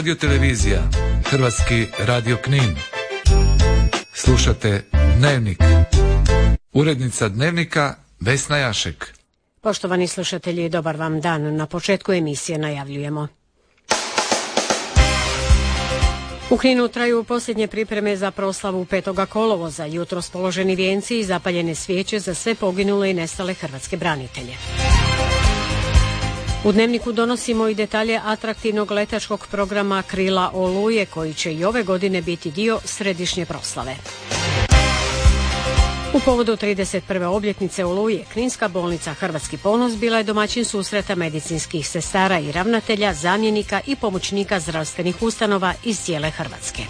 Radio televizija, Hrvatski radio Knin. Slušate Dnevnik. Urednica Dnevnika Vesna Jašek. Poštovani slušatelji, dobar vam dan. Na početku emisije najavljujemo. U Kninu traju posljednje pripreme za proslavu 5. kolovoza, jutros položeni vijenci i zapaljene svijeće za sve poginule i nestale hrvatske branitelje. U Dnevniku donosimo i detalje atraktivnog letačkog programa Krila Oluje, koji će i ove godine biti dio središnje proslave. U povodu 31. obljetnice Oluje, Kninska bolnica Hrvatski ponos bila je domaćin susreta medicinskih sestara i ravnatelja, zamjenika i pomoćnika zdravstvenih ustanova iz cijele Hrvatske.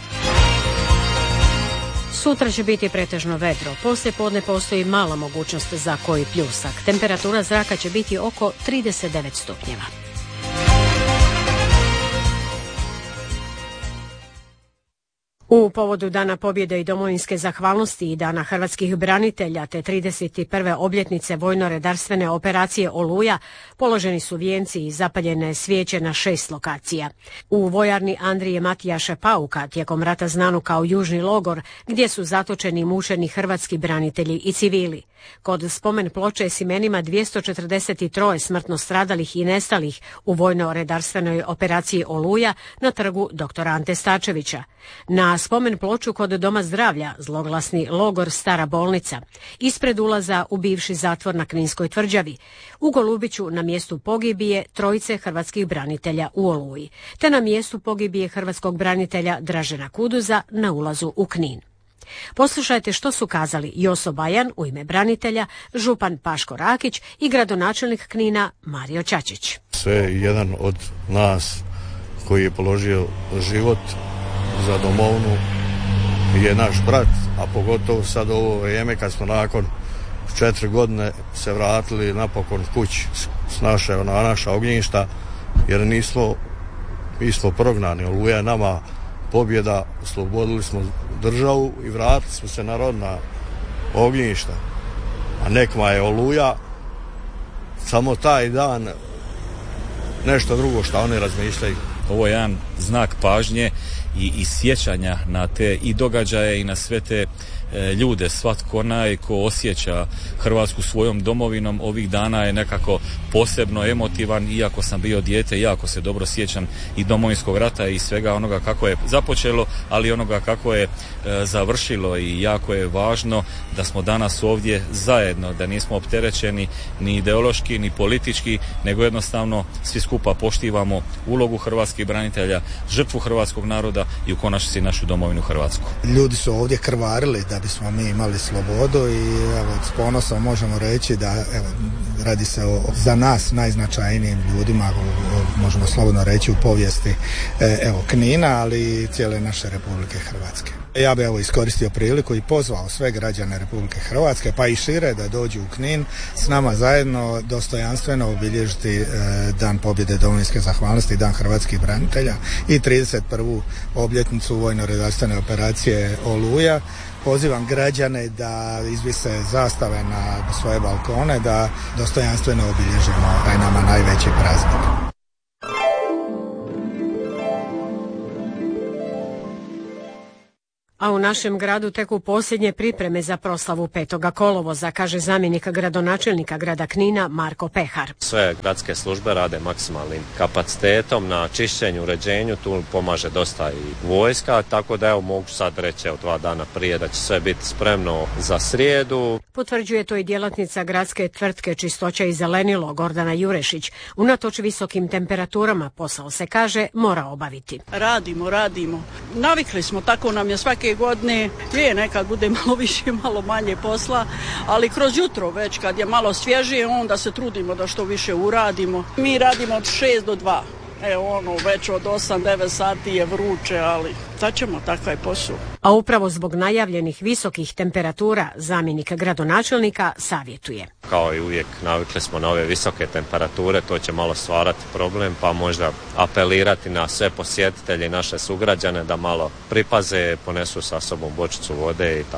Sutra će biti pretežno vedro, poslije podne postoji mala mogućnost za koji pljusak. Temperatura zraka će biti oko 39 stupnjeva. U povodu Dana pobjede i domovinske zahvalnosti i Dana hrvatskih branitelja te 31. obljetnice vojno-redarstvene operacije Oluja položeni su vijenci i zapaljene svijeće na 6 lokacija. U vojarni Andrije Matijaša Pauka, tijekom rata znanu kao Južni logor, gdje su zatočeni i mučeni hrvatski branitelji i civili. Kod spomen ploče s imenima 243 smrtno stradalih i nestalih u vojno-redarstvenoj operaciji Oluja na trgu dr. Ante Stačevića. Na spomen ploču kod Doma zdravlja zloglasni logor Stara bolnica, ispred ulaza u bivši zatvor na Kninskoj tvrđavi, u Golubiću na mjestu pogibije trojice hrvatskih branitelja u Oluji, te na mjestu pogibije hrvatskog branitelja Dražena Kuduza na ulazu u Knin. Poslušajte što su kazali Joso Bajan u ime branitelja, župan Paško Rakić i gradonačelnik Knina Mario Čačić. Sve jedan od nas koji je položio život za domovinu je naš brat, a pogotovo sad u ovo vrijeme kad smo nakon 4 godine se vratili napokon kući s naša ognjišta, jer mi smo prognani. Oluja je nama pobjeda, oslobodili smo državu i vratili smo se na rodna ognjišta. A nekma je Oluja samo taj dan nešto drugo što oni razmišljaju. Ovo je jedan znak pažnje i sjećanja na te i događaje i na sve te ljude. Svatko onaj ko osjeća Hrvatsku svojom domovinom ovih dana je nekako posebno emotivan, iako sam bio dijete, jako se dobro sjećam i Domovinskog rata i svega onoga kako je započelo, ali onoga kako je završilo, i jako je važno da smo danas ovdje zajedno, da nismo opterećeni ni ideološki ni politički, nego jednostavno svi skupa poštivamo ulogu hrvatskih branitelja, žrtvu hrvatskog naroda i u konačnici našu domovinu Hrvatsku. Ljudi su ovdje krvarili da bismo mi imali slobodu i evo, s ponosom možemo reći da radi se o za nas najznačajnijim ljudima, možemo slobodno reći u povijesti Knina, ali i cijele naše Republike Hrvatske. Ja bih iskoristio priliku i pozvao sve građane Republike Hrvatske, pa i šire, da dođu u Knin s nama zajedno dostojanstveno obilježiti Dan pobjede domovinske zahvalnosti i Dan hrvatskih branitelja i 31. obljetnicu vojno-redarstvene operacije Oluja. Pozivam građane da izvise zastave na svoje balkone, da dostojanstveno obilježimo taj nama najveći praznik. A u našem gradu teku posljednje pripreme za proslavu 5. kolovoza, kaže zamjenik gradonačelnika grada Knina Marko Pehar. Sve gradske službe rade maksimalnim kapacitetom na čišćenju, uređenju, tu pomaže dosta i vojska, tako da mogu sad reći 2 dana prije da će sve biti spremno za srijedu. Potvrđuje to i djelatnica gradske tvrtke Čistoća i zelenilo Gordana Jurešić. Unatoč visokim temperaturama posao se, kaže, mora obaviti. Radimo. Navikli smo, tako nam je svake godine, nekad bude malo više, malo manje posla, ali kroz jutro već kad je malo svježije, onda se trudimo da što više uradimo. Mi radimo od 6 do 2. Već od 8-9 sati je vruće, ali sad ćemo, takav je posao. A upravo zbog najavljenih visokih temperatura zamjenik gradonačelnika savjetuje. Kao i uvijek navikli smo na ove visoke temperature, to će malo stvarati problem, pa možda apelirati na sve posjetitelje i naše sugrađane da malo pripaze, ponesu sa sobom bočicu vode i tako.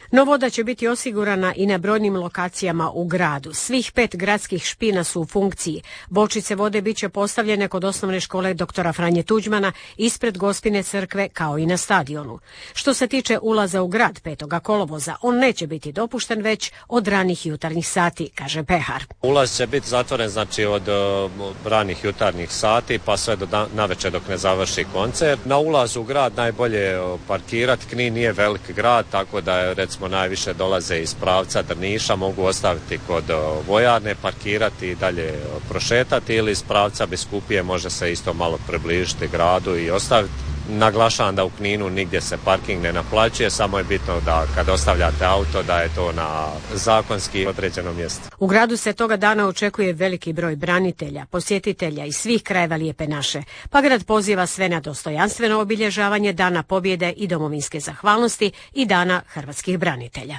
No voda će biti osigurana i na brojnim lokacijama u gradu. Svih 5 gradskih špina su u funkciji. Bočice vode bit će postavljene kod osnovne škole dr. Franje Tuđmana ispred Gospine crkve kao i na stadionu. Što se tiče ulaza u grad 5. kolovoza, on neće biti dopušten već od ranih jutarnjih sati, kaže pehar. Ulaz će biti zatvoren znači od ranih jutarnjih sati pa sve do navečer dok ne završi koncert. Na ulazu u grad najbolje parkirati. Knin nije velik grad, tako da recimo najviše dolaze iz pravca Drniša, mogu ostaviti kod vojarne, parkirati i dalje prošetati, ili iz pravca Biskupije može se isto malo približiti gradu i ostaviti. Naglašavam da u Kninu nigdje se parking ne naplaćuje, samo je bitno da kad ostavljate auto da je to na zakonski određenom mjestu. U gradu se toga dana očekuje veliki broj branitelja, posjetitelja iz svih krajeva Lijepe naše, pa grad poziva sve na dostojanstveno obilježavanje Dana pobjede i domovinske zahvalnosti i Dana hrvatskih branitelja.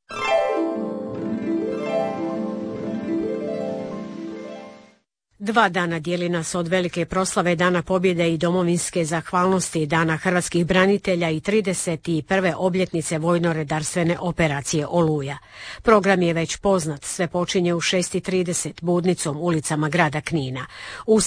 Dva dana dijeli nas od velike proslave Dana pobjede i domovinske zahvalnosti, Dana hrvatskih branitelja i 31. obljetnice vojno-redarstvene operacije Oluja. Program je već poznat, sve počinje u 6:30 budnicom ulicama grada Knina. U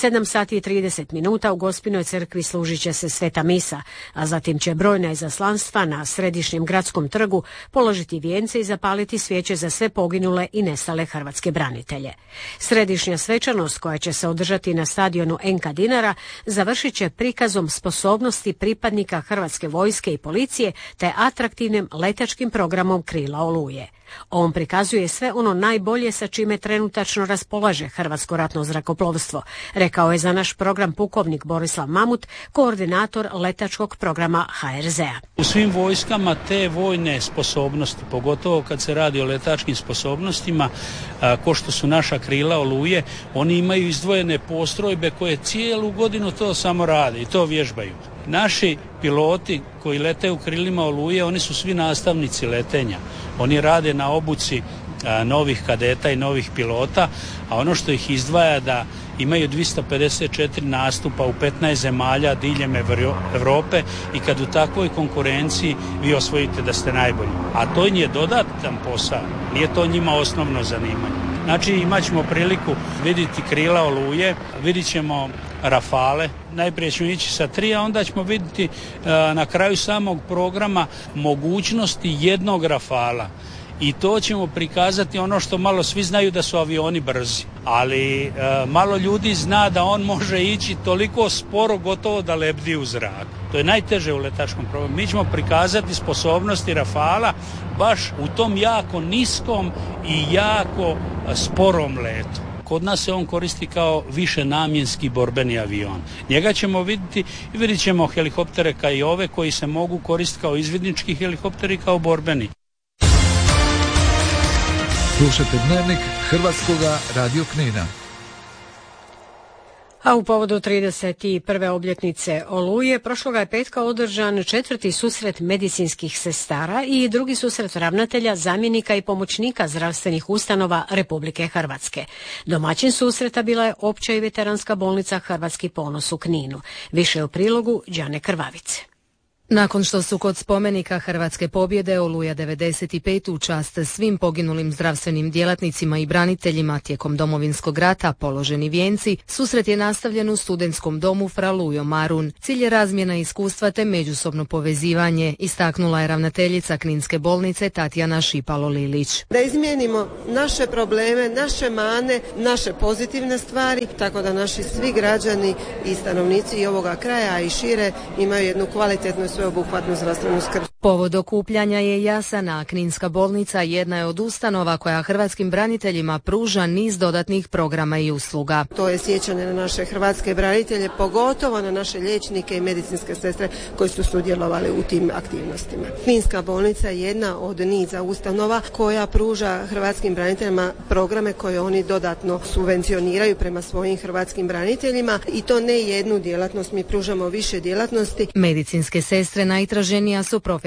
7:30 u Gospinoj crkvi služit će se sveta misa, a zatim će brojna izaslanstva na središnjem gradskom trgu položiti vijence i zapaliti svijeće za sve poginule i nestale hrvatske branitelje. Središnja svečanost koja će se održati na stadionu NK Dinara završit će prikazom sposobnosti pripadnika Hrvatske vojske i policije te atraktivnim letačkim programom Krila Oluje. On prikazuje sve ono najbolje sa čime trenutačno raspolaže Hrvatsko ratno zrakoplovstvo, rekao je za naš program pukovnik Borislav Mamut, koordinator letačkog programa HRZ-a. U svim vojskama te vojne sposobnosti, pogotovo kad se radi o letačkim sposobnostima, ko što su naša Krila Oluje, oni imaju izdvojene postrojbe koje cijelu godinu to samo rade i to vježbaju. Naši piloti koji lete u krilima Oluje, oni su svi nastavnici letenja. Oni rade na obuci novih kadeta i novih pilota, a ono što ih izdvaja da imaju 254 nastupa u 15 zemalja diljem Europe i kad u takvoj konkurenciji vi osvojite da ste najbolji. A to im je dodatan posao, nije to njima osnovno zanimanje. Znači imat ćemo priliku vidjeti Krila Oluje, vidit ćemo Rafale, najprije ćemo ići sa 3, a onda ćemo vidjeti na kraju samog programa mogućnosti jednog Rafala. I to ćemo prikazati ono što malo svi znaju da su avioni brzi, ali malo ljudi zna da on može ići toliko sporo gotovo da lebdi u zrak. To je najteže u letačkom programu. Mi ćemo prikazati sposobnosti Rafala baš u tom jako niskom i jako sporom letu. Kod nas se on koristi kao višenamjenski borbeni avion. Njega ćemo vidjeti i vidjet ćemo helikoptere kao i ove koji se mogu koristiti kao izvidnički helikopteri kao borbeni. Slušajte Dnevnik Hrvatskoga radio Knina. A u povodu 31. obljetnice Oluje prošloga je petka održan 4. susret medicinskih sestara i drugi susret ravnatelja, zamjenika i pomoćnika zdravstvenih ustanova Republike Hrvatske. Domaćin susreta bila je Opća i veteranska bolnica Hrvatski ponos u Kninu. Više u prilogu Đane Krvavice. Nakon što su kod spomenika Hrvatske pobjede Oluja 95 u čast svim poginulim zdravstvenim djelatnicima i braniteljima tijekom Domovinskog rata položeni vijenci, susret je nastavljen u studentskom domu Fra Lujo Marun. Cilj je razmjena iskustva te međusobno povezivanje, istaknula je ravnateljica Kninske bolnice Tatjana Šipalo-Lilić. Da izmijenimo naše probleme, naše mane, naše pozitivne stvari, tako da naši svi građani i stanovnici i ovoga kraja i šire imaju jednu kvalitetnu sveobuhvatnu zdravstvenu skrb. Povod okupljanja je jasan, a Kninska bolnica jedna je od ustanova koja hrvatskim braniteljima pruža niz dodatnih programa i usluga. To je sjećanje na naše hrvatske branitelje, pogotovo na naše liječnike i medicinske sestre koji su sudjelovali u tim aktivnostima. Kninska bolnica je jedna od niza ustanova koja pruža hrvatskim braniteljima programe koje oni dodatno subvencioniraju prema svojim hrvatskim braniteljima i to ne jednu djelatnost, mi pružamo više djelatnosti. Medicinske sestre najtraženija su profesija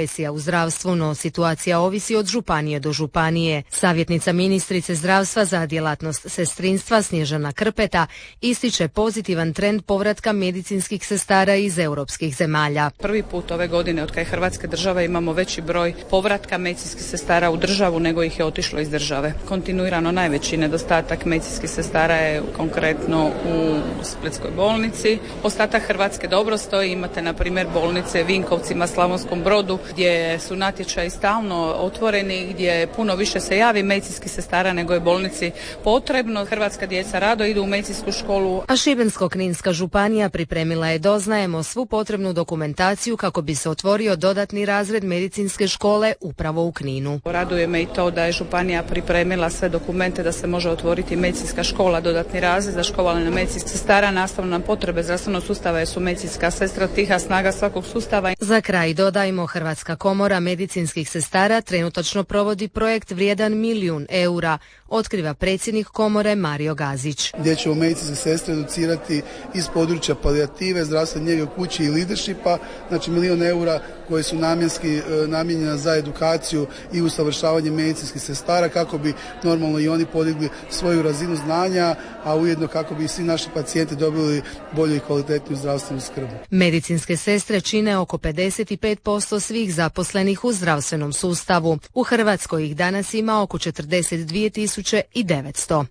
profesija u zdravstvu, no situacija ovisi od županije do županije. Savjetnica ministrice zdravstva za djelatnost sestrinstva Snježana Krpeta ističe pozitivan trend povratka medicinskih sestara iz europskih zemalja. Prvi put ove godine od kad Hrvatske države imamo veći broj povratka medicinskih sestara u državu nego ih je otišlo iz države. Kontinuirano najveći nedostatak medicinskih sestara je konkretno u Splitskoj bolnici. Ostatak Hrvatske dobro stoji, imate na primjer bolnice Vinkovcima, Slavonskom Brodu gdje su natječaji stalno otvoreni, gdje puno više se javi medicinskih sestara nego je bolnici potrebno. Hrvatska djeca rado idu u medicinsku školu. A Šibensko-kninska županija pripremila je, doznajemo, svu potrebnu dokumentaciju kako bi se otvorio dodatni razred medicinske škole upravo u Kninu. Raduje me i to da je županija pripremila sve dokumente da se može otvoriti medicinska škola, dodatni razred za školovanje medicinskih sestara, nastavno na potrebe zdravstvenog sustava jer su medicinska sestra tiha snaga svakog sustava. Za kraj dodajmo, Hrvatska komora medicinskih sestara trenutačno provodi projekt vrijedan 1 milijun eura, otkriva predsjednik komore Mario Gazić. Gdje ćemo medicinske sestre educirati iz područja palijative, zdravstvene njege u kući i leadershipa, znači 1 milijun eura koje su namjenski namijenjena za edukaciju i usavršavanje medicinskih sestara kako bi normalno i oni podigli svoju razinu znanja, a ujedno kako bi svi naši pacijenti dobili bolju i kvalitetniju zdravstvenu skrb. Medicinske sestre čine oko 55% svih zaposlenih u zdravstvenom sustavu. U Hrvatskoj ih danas ima oko 42.900.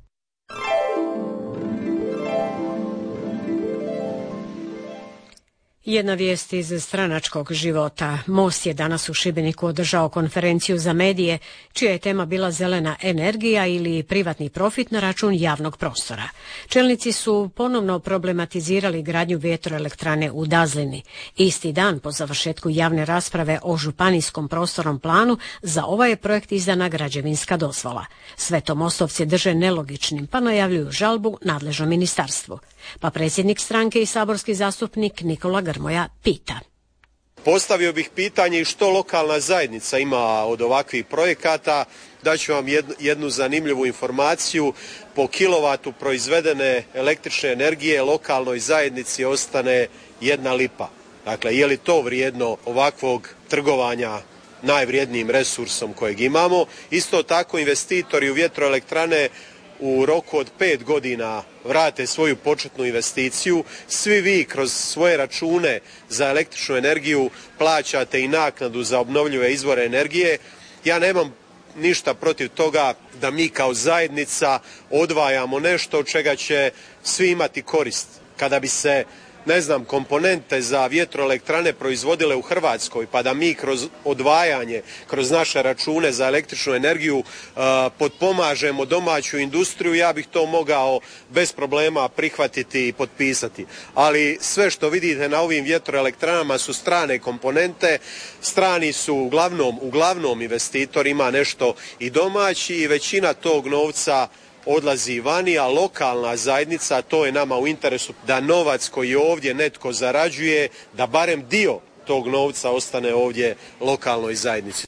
Jedna vijest iz stranačkog života. Most je danas u Šibeniku održao konferenciju za medije, čija je tema bila zelena energija ili privatni profit na račun javnog prostora. Čelnici su ponovno problematizirali gradnju vjetroelektrane u Dazlini. Isti dan po završetku javne rasprave o županijskom prostornom planu za ovaj je projekt izdana građevinska dozvola. Sve to mostovci drže nelogičnim, pa najavljuju žalbu nadležnom ministarstvu. Pa predsjednik stranke i saborski zastupnik Nikola Grmoja pita. Postavio bih pitanje i što lokalna zajednica ima od ovakvih projekata. Daću vam jednu zanimljivu informaciju. Po kilovatu proizvedene električne energije lokalnoj zajednici ostane 1 lipa. Dakle, je li to vrijedno ovakvog trgovanja najvrijednijim resursom kojeg imamo? Isto tako investitori u vjetroelektrane u roku od 5 godina vrate svoju početnu investiciju. Svi vi kroz svoje račune za električnu energiju plaćate i naknadu za obnovljive izvore energije. Ja nemam ništa protiv toga da mi kao zajednica odvajamo nešto od čega će svi imati korist. Kada bi se komponente za vjetroelektrane proizvodile u Hrvatskoj, pa da mi kroz odvajanje, kroz naše račune za električnu energiju potpomažemo domaću industriju, ja bih to mogao bez problema prihvatiti i potpisati. Ali sve što vidite na ovim vjetroelektranama su strane komponente, strani su uglavnom investitori, ima nešto i domaći i većina tog novca odlazi vani, a lokalna zajednica, to je nama u interesu da novac koji ovdje netko zarađuje, da barem dio tog novca ostane ovdje lokalnoj zajednici.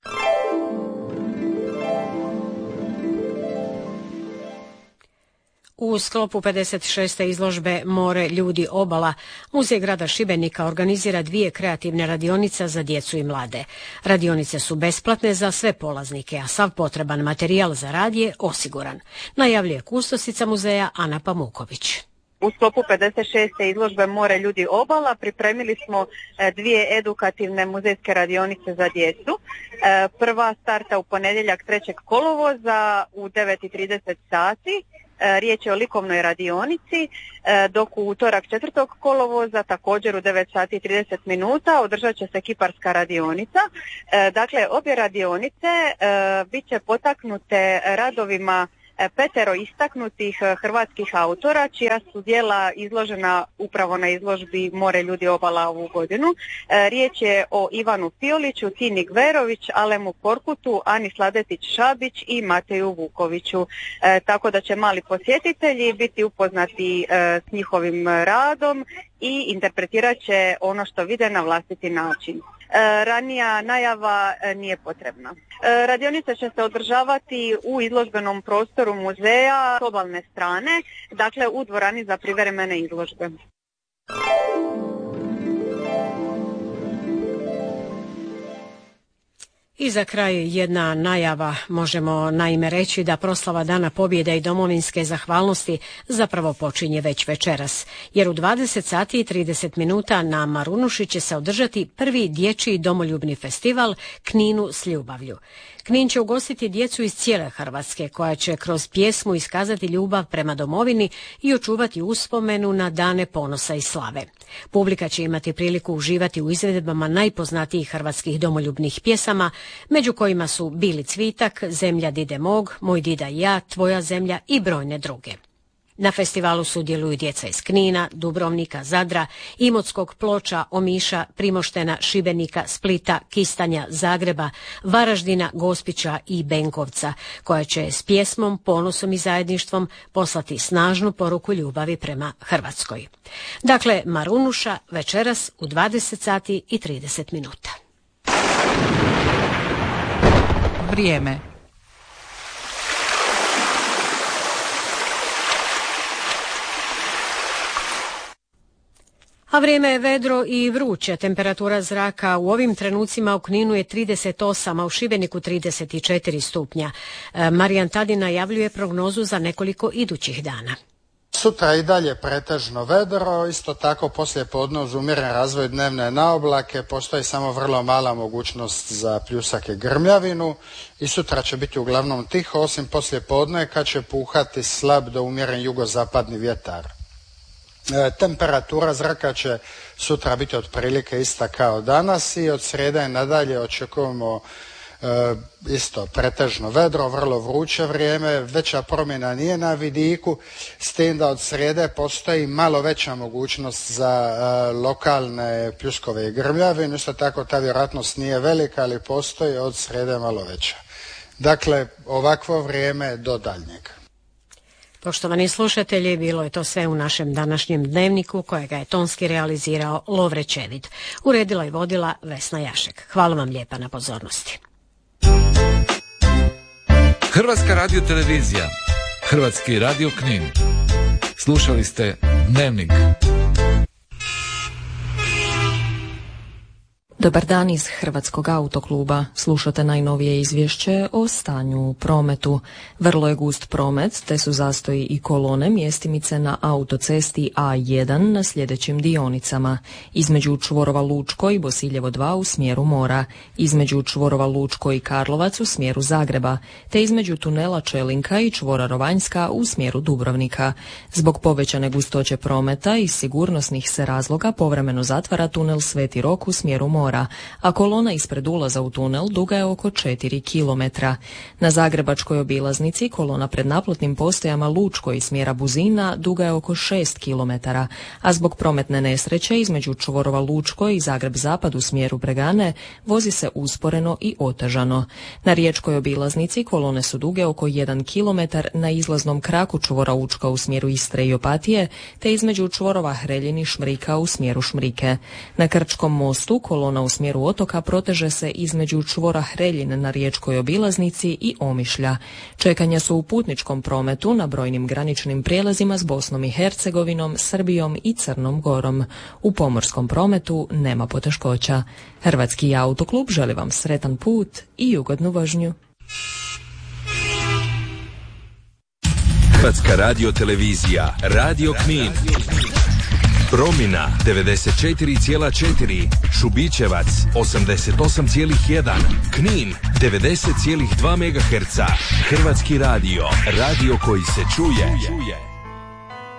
U sklopu 56. izložbe More, ljudi, obala, Muzej grada Šibenika organizira 2 kreativne radionice za djecu i mlade. Radionice su besplatne za sve polaznike, a sav potreban materijal za rad je osiguran. Najavljuje kustosica muzeja Ana Pamuković. U sklopu 56. izložbe More, ljudi, obala pripremili smo 2 edukativne muzejske radionice za djecu. Prva starta u ponedjeljak 3. kolovoza u 9:30 sati. Riječ je o likovnoj radionici, dok u utorak 4. kolovoza također u 9:30 minuta održat će se kiparska radionica. Dakle, obje radionice bit će potaknute radovima 5 istaknutih hrvatskih autora, čija su djela izložena upravo na izložbi More, ljudi, obala ovu godinu. Riječ je o Ivanu Fioliću, Tini Gverović, Alemu Korkutu, Ani Sladetić-Šabić i Mateju Vukoviću. Tako da će mali posjetitelji biti upoznati s njihovim radom i interpretirat će ono što vide na vlastiti način. Ranija najava nije potrebna. Radionica će se održavati u izložbenom prostoru muzeja s obalne strane, dakle u dvorani za privremene izložbe. – I za kraj jedna najava, možemo naime reći da proslava Dana pobjede i domovinske zahvalnosti zapravo počinje već večeras, jer u 20 sati i 30 minuta na Marunuši će se održati prvi dječji domoljubni festival Kninu s ljubavlju. Knin će ugostiti djecu iz cijele Hrvatske koja će kroz pjesmu iskazati ljubav prema domovini i očuvati uspomenu na dane ponosa i slave. Publika će imati priliku uživati u izvedbama najpoznatijih hrvatskih domoljubnih pjesama, među kojima su Bili cvitak, Zemlja dide mog, Moj dida i ja, Tvoja zemlja i brojne druge. Na festivalu sudjeluju djeca iz Knina, Dubrovnika, Zadra, Imotskog, Ploča, Omiša, Primoštena, Šibenika, Splita, Kistanja, Zagreba, Varaždina, Gospića i Benkovca, koja će s pjesmom, ponosom i zajedništvom poslati snažnu poruku ljubavi prema Hrvatskoj. Dakle, Marunuša večeras u 20 sati i 30 minuta. Vrijeme. A vrijeme je vedro i vruće. Temperatura zraka u ovim trenucima u Kninu je 38, a u Šibeniku 34 stupnja. Marijan Tadin najavljuje prognozu za nekoliko idućih dana. Sutra i dalje pretežno vedro, isto tako poslije podne uz umjeren razvoj dnevne naoblake, postoji samo vrlo mala mogućnost za pljusak i grmljavinu i sutra će biti uglavnom tiho, osim poslije podne kad će puhati slab do umjeren jugozapadni vjetar. Temperatura zraka će sutra biti otprilike ista kao danas i od srijede nadalje očekujemo isto pretežno vedro, vrlo vruće vrijeme, veća promjena nije na vidiku, s tim da od srijede postoji malo veća mogućnost za lokalne pljuskove i grmljavine, isto tako ta vjerojatnost nije velika, ali postoji od srijede malo veća. Dakle, ovakvo vrijeme do daljnjeg. Poštovani slušatelji, bilo je to sve u našem današnjem dnevniku kojega je tonski realizirao Lovre Čevid. Uredila i vodila Vesna Jašek. Hvala vam lijepa na pozornosti. Hrvatska radiotelevizija, Hrvatski radio Knin. Slušali ste Dnevnik. Dobar dan iz Hrvatskog autokluba. Slušate najnovije izvješće o stanju u prometu. Vrlo je gust promet, te su zastoji i kolone mjestimice na autocesti A1 na sljedećim dionicama. Između čvorova Lučko i Bosiljevo 2 u smjeru mora, između čvorova Lučko i Karlovac u smjeru Zagreba, te između tunela Čelinka i čvora Rovanjska u smjeru Dubrovnika. Zbog povećane gustoće prometa i sigurnosnih se razloga povremeno zatvara tunel Sveti Rok u smjeru mora, a kolona ispred ulaza u tunel duga je oko 4 km. Na zagrebačkoj obilaznici kolona pred naplatnim postajama Lučko i smjera Buzina duga je oko 6 km, a zbog prometne nesreće između čvorova Lučko i Zagreb Zapad u smjeru Bregane vozi se usporeno i otežano. Na riječkoj obilaznici kolone su duge oko 1 km na izlaznom kraku čvora Učka u smjeru Istre i Opatije, te između čvorova Hreljin i Šmrika u smjeru Šmrike. Na Krčkom mostu kolona u smjeru otoka proteže se između čvora Hreljin na riječkoj obilaznici i Omišlja. Čekanja su u putničkom prometu na brojnim graničnim prijelazima s Bosnom i Hercegovinom, Srbijom i Crnom Gorom. U pomorskom prometu nema poteškoća. Hrvatski autoklub želi vam sretan put i ugodnu vožnju. Hrvatska radiotelevizija, Radio Knin. Promina 94,4, Šubićevac 88,1, Knin 90,2 MHz. Hrvatski radio, radio koji se čuje.